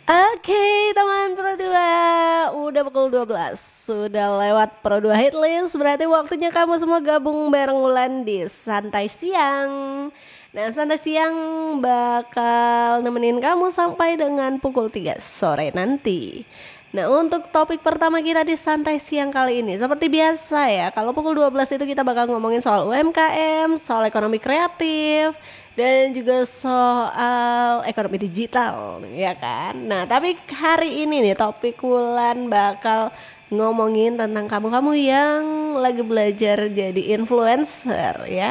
Oke, teman Pro 2, udah pukul 12, sudah lewat Pro 2 Hitlist, berarti waktunya kamu semua gabung bareng Wulan di Santai Siang. Nah, Santai Siang bakal nemenin kamu sampai dengan pukul 3 sore nanti. Nah, untuk topik pertama kita di Santai Siang kali ini, seperti biasa ya, kalau pukul 12 itu kita bakal ngomongin soal UMKM, soal ekonomi kreatif, dan juga soal ekonomi digital, ya kan? Nah, tapi hari ini nih topik Wulan bakal ngomongin tentang kamu-kamu yang lagi belajar jadi influencer ya.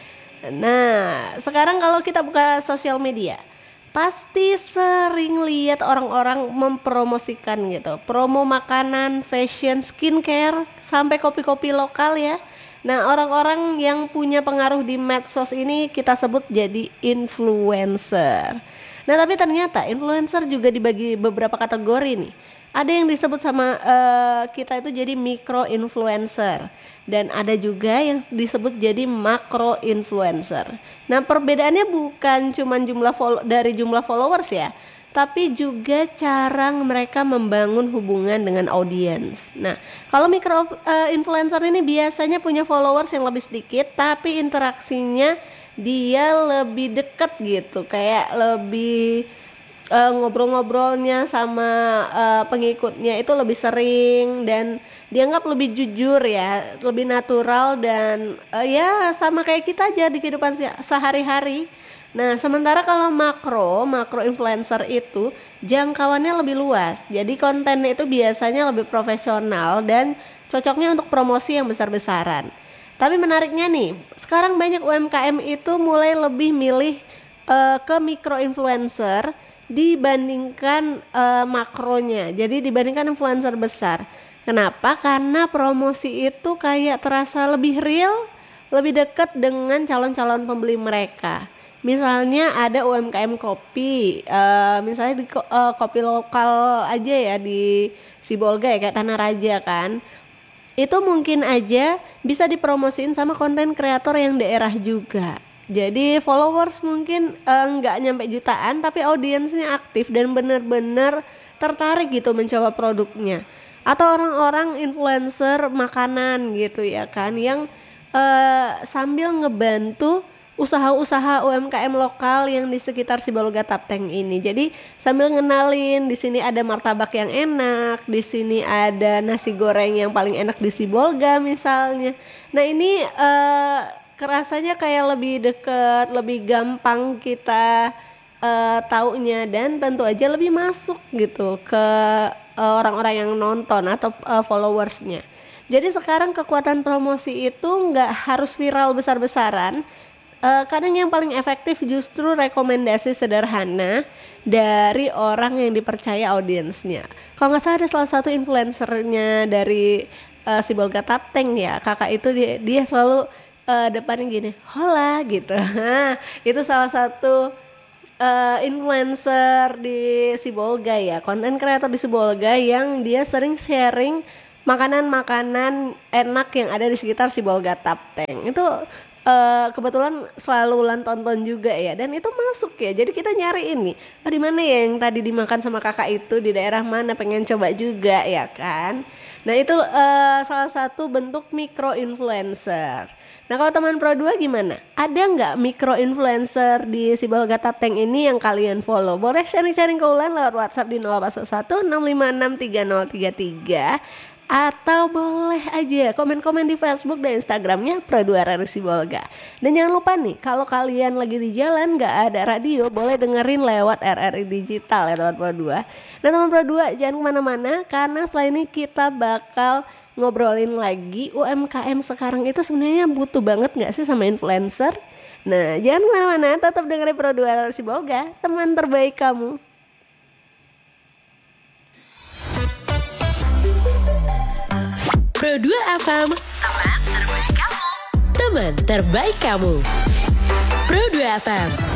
Nah, sekarang kalau kita buka sosial media, pasti sering lihat orang-orang mempromosikan gitu, promo makanan, fashion, skincare, sampai kopi-kopi lokal ya. Nah, orang-orang yang punya pengaruh di medsos ini kita sebut jadi influencer. Nah, tapi ternyata influencer juga dibagi beberapa kategori nih. Ada yang disebut sama kita itu jadi micro influencer, dan ada juga yang disebut jadi makro influencer. Nah, perbedaannya bukan cuma dari jumlah followers ya, tapi juga cara mereka membangun hubungan dengan audiens. Nah, kalau micro influencer ini biasanya punya followers yang lebih sedikit, tapi interaksinya dia lebih dekat gitu, kayak lebih ngobrol-ngobrolnya sama pengikutnya itu lebih sering dan dianggap lebih jujur ya, lebih natural dan ya sama kayak kita aja di kehidupan sehari-hari. Nah, sementara kalau makro influencer itu jangkauannya lebih luas. Jadi kontennya itu biasanya lebih profesional dan cocoknya untuk promosi yang besar-besaran. Tapi menariknya nih, sekarang banyak UMKM itu mulai lebih milih ke mikro influencer dibandingkan makronya. Jadi dibandingkan influencer besar. Kenapa? Karena promosi itu kayak terasa lebih real, lebih dekat dengan calon-calon pembeli mereka. Misalnya ada UMKM kopi, misalnya di kopi lokal aja ya di Sibolga ya, kayak Tanah Raja kan. Itu mungkin aja bisa dipromosiin sama konten kreator yang daerah juga. Jadi followers mungkin nggak nyampe jutaan, tapi audiensnya aktif dan benar-benar tertarik gitu mencoba produknya. Atau orang-orang influencer makanan gitu ya kan, yang sambil ngebantu usaha-usaha UMKM lokal yang di sekitar Sibolga Tapteng ini. Jadi sambil ngenalin di sini ada martabak yang enak, di sini ada nasi goreng yang paling enak di Sibolga misalnya. Nah, ini kerasanya kayak lebih deket, lebih gampang kita taunya, dan tentu aja lebih masuk gitu ke orang-orang yang nonton atau followersnya. Jadi sekarang kekuatan promosi itu nggak harus viral besar-besaran. Kadang yang paling efektif justru rekomendasi sederhana dari orang yang dipercaya audiensnya. Kalau nggak salah ada salah satu influencernya dari Sibolga Tapteng ya, kakak itu dia selalu depannya gini, hola gitu. Itu salah satu influencer di Sibolga ya, konten kreator di Sibolga yang dia sering sharing makanan-makanan enak yang ada di sekitar Sibolga Tapteng. Itu kebetulan selalu Wulan tonton juga ya, dan itu masuk ya. Jadi kita nyari ini, di mana ya yang tadi dimakan sama kakak itu, di daerah mana, pengen coba juga ya kan. Nah, itu salah satu bentuk mikro influencer. Nah, kalau teman Pro 2 gimana? Ada nggak mikro influencer di Sibolga Tapteng ini yang kalian follow? Boleh sharing-sharing ke Wulan lewat WhatsApp di 0811 656 3033, atau boleh aja komen-komen di Facebook dan Instagramnya Pro 2 RRI Sibolga. Dan jangan lupa nih, kalau kalian lagi di jalan nggak ada radio, boleh dengerin lewat RRI Digital ya teman Pro 2. Nah, teman Pro 2 jangan kemana-mana, karena setelah ini kita bakal ngobrolin lagi UMKM sekarang itu sebenarnya butuh banget gak sih sama influencer. Nah, jangan kemana-mana, tetap dengerin Pro 2 RRI Sibolga, teman terbaik kamu. Pro 2 FM, teman terbaik kamu. Teman terbaik kamu. Pro 2 FM.